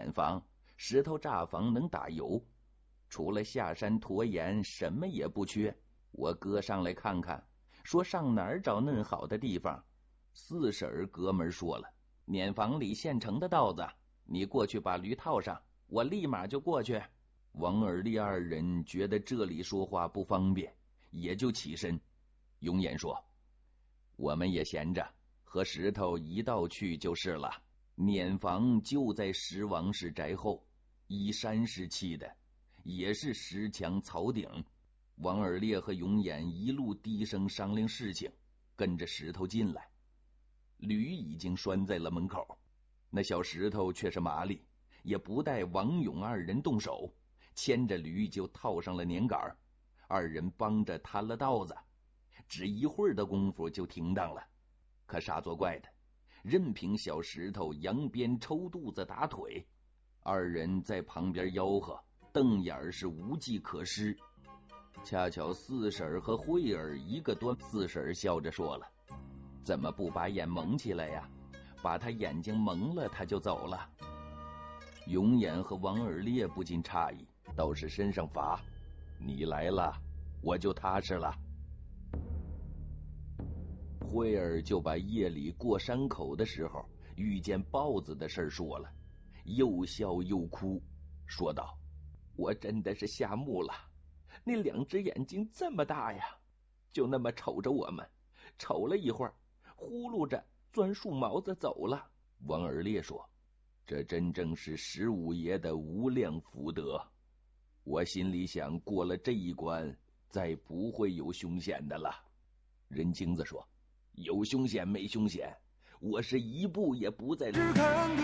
碾房，石头炸房能打油，除了下山驮盐，什么也不缺。我哥上来看看，说上哪儿找嫩好的地方。四婶哥们说了，碾房里现成的稻子，你过去把驴套上，我立马就过去。王尔烈二人觉得这里说话不方便，也就起身。永眼说，我们也闲着，和石头一道去就是了。碾房就在石王氏宅后，依山石砌的，也是石墙草顶。王尔烈和永眼一路低声商量事情，跟着石头进来。驴已经拴在了门口，那小石头却是麻利，也不待王勇二人动手，牵着驴就套上了碾杆，二人帮着摊了稻子，只一会儿的功夫就停当了。可傻作怪的，任凭小石头扬鞭抽肚子打腿，二人在旁边吆喝，瞪眼是无计可施。恰巧四婶和慧儿一个端，四婶笑着说了，怎么不把眼蒙起来呀？把他眼睛蒙了，他就走了。永眼和王尔烈不禁诧异，倒是身上罚，你来了，我就踏实了。慧儿就把夜里过山口的时候遇见豹子的事说了，又笑又哭，说道，我真的是吓木了，那两只眼睛这么大呀，就那么瞅着我们，瞅了一会儿，呼噜着钻树毛子走了。王尔烈说，这真正是石五爷的无量福德，我心里想，过了这一关，再不会有凶险的了。任精子说，有凶险没凶险，我是一步也不再